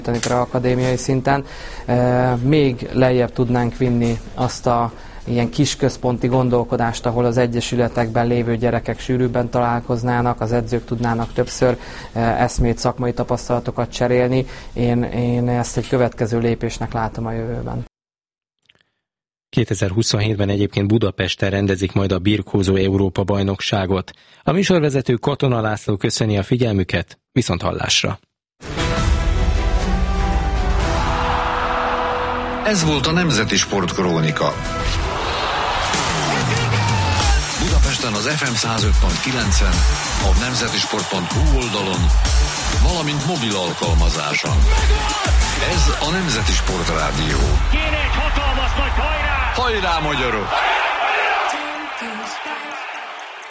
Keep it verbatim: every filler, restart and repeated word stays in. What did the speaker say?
akadémiai szinten. Még lejjebb tudnánk vinni azt a ilyen kisközponti gondolkodást, ahol az egyesületekben lévő gyerekek sűrűbben találkoznának, az edzők tudnának többször eszmét, szakmai tapasztalatokat cserélni. Én, én ezt egy következő lépésnek látom a jövőben. kétezer-huszonhétben egyébként Budapesten rendezik majd a birkózó Európa-bajnokságot. A műsorvezető Katona László köszöni a figyelmüket, viszont hallásra. Ez volt a Nemzeti Sportkrónika. Budapesten az ef em száz öt pont kilencen, a nemzetisport pont hu oldalon, valamint mobil alkalmazáson. Ez a Nemzeti Sport Rádió. Kéne egy hatalmas nagy hajrá! Hajrá, magyarok!